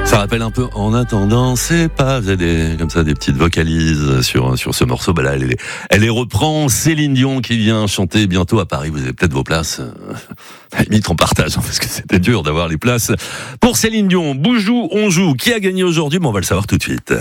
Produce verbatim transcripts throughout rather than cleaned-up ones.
Ça rappelle un peu En attendant, c'est pas, vous avez des, comme ça des petites vocalises sur sur ce morceau. Bah là, elle, elle les reprend. Céline Dion qui vient chanter bientôt à Paris. Vous avez peut-être vos places. À la limite, on partage hein, parce que c'était dur d'avoir les places pour Céline Dion. Boujou, on joue. Qui a gagné aujourd'hui? Bon, on va le savoir tout de suite.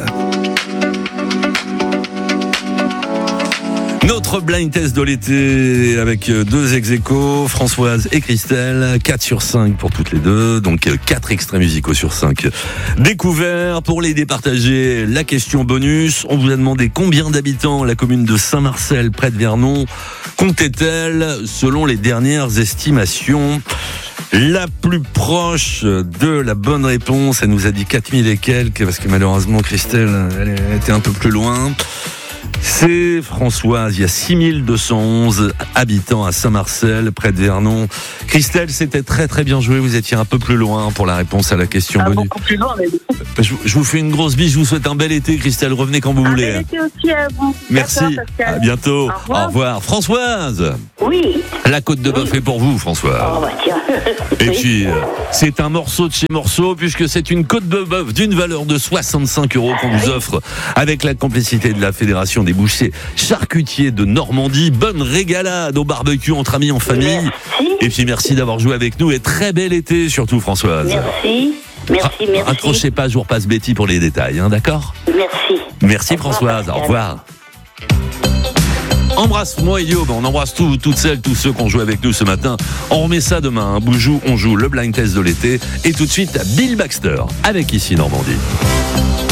Notre blind test de l'été avec deux ex-aequo, Françoise et Christelle, quatre sur cinq pour toutes les deux, donc quatre extraits musicaux sur cinq découverts. Pour les départager, la question bonus, on vous a demandé combien d'habitants la commune de Saint-Marcel, près de Vernon, comptait-elle selon les dernières estimations. La plus proche de la bonne réponse, elle nous a dit quatre mille et quelques, parce que malheureusement Christelle, elle était un peu plus loin. C'est Françoise, il y a six mille deux cent onze habitants à Saint-Marcel, près de Vernon. Christelle, c'était très très bien joué, vous étiez un peu plus loin pour la réponse à la question ah, bonus. Beaucoup plus loin, mais... Je, je vous fais une grosse bise, je vous souhaite un bel été, Christelle, revenez quand vous un voulez. Bel été aussi à vous. Merci, à bientôt. Au revoir. Au revoir. Françoise, Oui. la côte de bœuf Oui. est pour vous, Françoise. Oh bah tiens. Et puis, euh, c'est un morceau de chez Morceau, puisque c'est une côte de bœuf d'une valeur de soixante-cinq euros qu'on vous offre avec la complicité de la Fédération des bouchers charcutiers de Normandie. Bonne régalade au barbecue entre amis, en famille. Merci. Et puis, merci d'avoir joué avec nous et très bel été, surtout, Françoise. Merci. Merci, merci. Raccrochez pas, je vous repasse Betty pour les détails, hein, d'accord? Merci. Merci, Au revoir, Françoise. Pascal. Au revoir. Embrasse-moi, Elio. On embrasse tout, toutes celles, tous ceux qui ont joué avec nous ce matin. On remet ça demain. Hein. Boujou, on joue le blind test de l'été. Et tout de suite, Bill Baxter avec Ici Normandie.